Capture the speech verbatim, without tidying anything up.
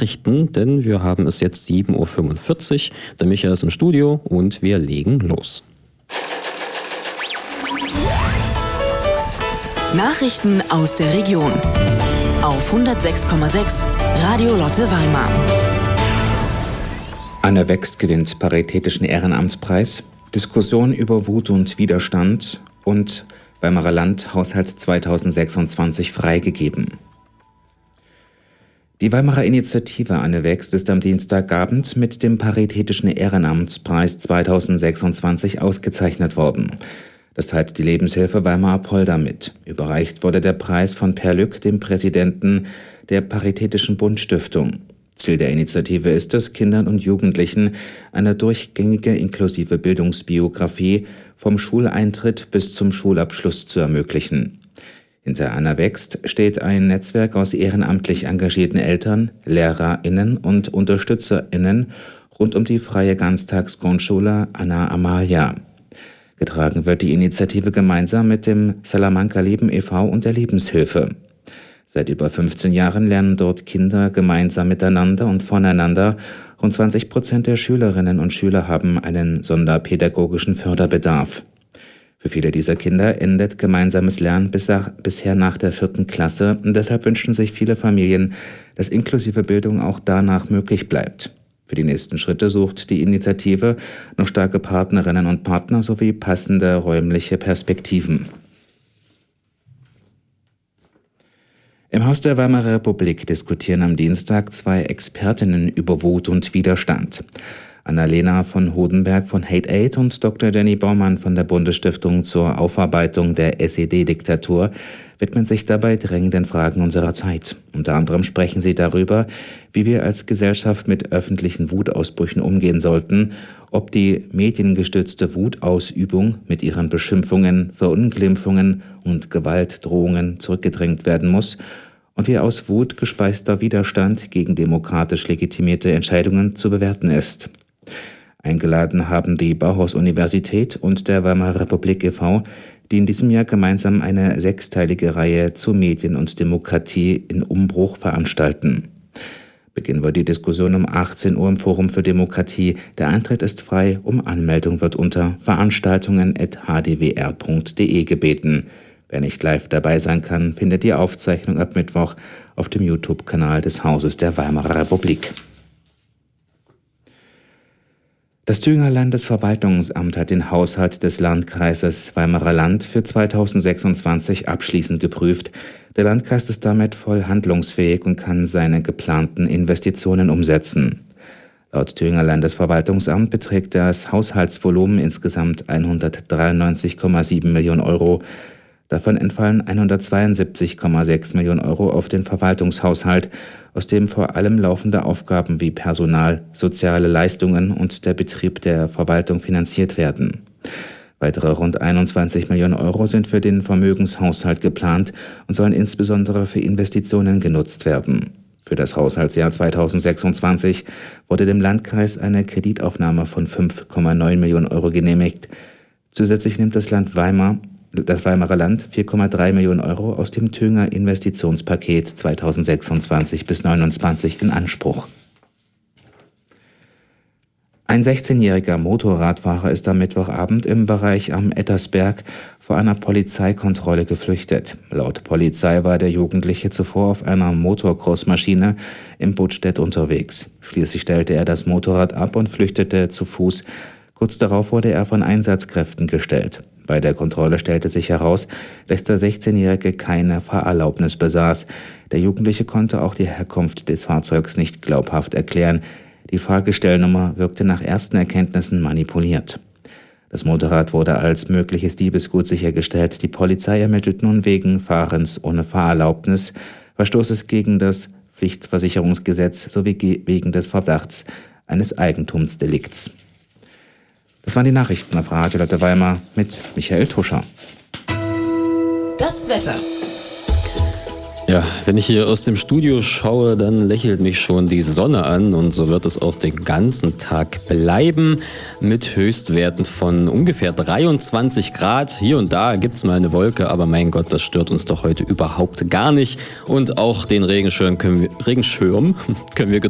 Nachrichten, denn wir haben es jetzt sieben Uhr fünfundvierzig. Der Michael ist im Studio und wir legen los. Nachrichten aus der Region auf hundertsechs Komma sechs Radio Lotte Weimar. Anne Wächst gewinnt Paritätischen Ehrenamtspreis, Diskussion über Wut und Widerstand und Weimarer Land Haushalt zweitausendsechsundzwanzig freigegeben. Die Weimarer Initiative Anne Wächst ist am Dienstagabend mit dem Paritätischen Ehrenamtspreis zweitausendsechsundzwanzig ausgezeichnet worden. Das teilt die Lebenshilfe Weimar-Apolda mit. Überreicht wurde der Preis von Per Lück, dem Präsidenten der Paritätischen Bundstiftung. Ziel der Initiative ist es, Kindern und Jugendlichen eine durchgängige inklusive Bildungsbiografie vom Schuleintritt bis zum Schulabschluss zu ermöglichen. Hinter Anne Wächst steht ein Netzwerk aus ehrenamtlich engagierten Eltern, LehrerInnen und UnterstützerInnen rund um die freie Ganztagsgrundschule Anna Amalia. Getragen wird die Initiative gemeinsam mit dem Salamanca Leben e V und der Lebenshilfe. Seit über fünfzehn Jahren lernen dort Kinder gemeinsam miteinander und voneinander. Rund zwanzig Prozent der Schülerinnen und Schüler haben einen sonderpädagogischen Förderbedarf. Für viele dieser Kinder endet gemeinsames Lernen bisher nach der vierten Klasse und deshalb wünschen sich viele Familien, dass inklusive Bildung auch danach möglich bleibt. Für die nächsten Schritte sucht die Initiative noch starke Partnerinnen und Partner sowie passende räumliche Perspektiven. Im Haus der Weimarer Republik diskutieren am Dienstag zwei Expertinnen über Wut und Widerstand. Annalena von Hodenberg von Hate Aid und Doktor Jenny Baumann von der Bundesstiftung zur Aufarbeitung der S E D-Diktatur widmen sich dabei drängenden Fragen unserer Zeit. Unter anderem sprechen sie darüber, wie wir als Gesellschaft mit öffentlichen Wutausbrüchen umgehen sollten, ob die mediengestützte Wutausübung mit ihren Beschimpfungen, Verunglimpfungen und Gewaltdrohungen zurückgedrängt werden muss und wie aus Wut gespeister Widerstand gegen demokratisch legitimierte Entscheidungen zu bewerten ist. Eingeladen haben die Bauhaus-Universität und der Weimarer Republik e V, die in diesem Jahr gemeinsam eine sechsteilige Reihe zu Medien und Demokratie in Umbruch veranstalten. Beginn wird die Diskussion um achtzehn Uhr im Forum für Demokratie. Der Eintritt ist frei, um Anmeldung wird unter veranstaltungen at h d w r punkt d e gebeten. Wer nicht live dabei sein kann, findet die Aufzeichnung ab Mittwoch auf dem YouTube-Kanal des Hauses der Weimarer Republik. Das Thüringer Landesverwaltungsamt hat den Haushalt des Landkreises Weimarer Land für zweitausendsechsundzwanzig abschließend geprüft. Der Landkreis ist damit voll handlungsfähig und kann seine geplanten Investitionen umsetzen. Laut Thüringer Landesverwaltungsamt beträgt das Haushaltsvolumen insgesamt hundertdreiundneunzig Komma sieben Millionen Euro. Davon entfallen hundertzweiundsiebzig Komma sechs Millionen Euro auf den Verwaltungshaushalt, aus dem vor allem laufende Aufgaben wie Personal, soziale Leistungen und der Betrieb der Verwaltung finanziert werden. Weitere rund einundzwanzig Millionen Euro sind für den Vermögenshaushalt geplant und sollen insbesondere für Investitionen genutzt werden. Für das Haushaltsjahr zweitausendsechsundzwanzig wurde dem Landkreis eine Kreditaufnahme von fünf Komma neun Millionen Euro genehmigt. Zusätzlich nimmt das Land Weimar Das Weimarer Land vier Komma drei Millionen Euro aus dem Thüringer Investitionspaket zweitausendsechsundzwanzig bis neunundzwanzig in Anspruch. Ein sechzehnjähriger Motorradfahrer ist am Mittwochabend im Bereich am Ettersberg vor einer Polizeikontrolle geflüchtet. Laut Polizei war der Jugendliche zuvor auf einer Motocross-Maschine im Buttstedt unterwegs. Schließlich stellte er das Motorrad ab und flüchtete zu Fuß. Kurz darauf wurde er von Einsatzkräften gestellt. Bei der Kontrolle stellte sich heraus, dass der sechzehnjährige keine Fahrerlaubnis besaß. Der Jugendliche konnte auch die Herkunft des Fahrzeugs nicht glaubhaft erklären. Die Fahrgestellnummer wirkte nach ersten Erkenntnissen manipuliert. Das Motorrad wurde als mögliches Diebesgut sichergestellt. Die Polizei ermittelt nun wegen Fahrens ohne Fahrerlaubnis, Verstoßes gegen das Pflichtversicherungsgesetz sowie wegen des Verdachts eines Eigentumsdelikts. Das waren die Nachrichten auf Radio Lotte Weimar mit Michael Tuscher. Das Wetter. Ja, wenn ich hier aus dem Studio schaue, dann lächelt mich schon die Sonne an und so wird es auch den ganzen Tag bleiben mit Höchstwerten von ungefähr dreiundzwanzig Grad. Hier und da gibt es mal eine Wolke, aber mein Gott, das stört uns doch heute überhaupt gar nicht. Und auch den Regenschirm können wir, Regenschirm können wir